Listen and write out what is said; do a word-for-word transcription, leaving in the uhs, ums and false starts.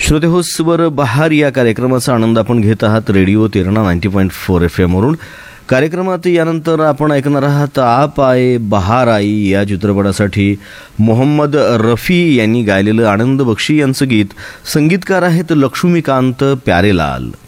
श्रोते हो, स्वर बहार या कार्यक्रमाचा आनंद आपण घेत आहात radio Terna ninety point four F एमवरून. कार्यक्रमात यानंतर आपण ऐकणार आहात आप आये बहार आई या चित्रपटासाठी मोहम्मद रफी यांनी गायलेलं आनंद बक्षी यांचं गीत. संगीतकार आहेत लक्ष्मीकांत प्यारेलाल.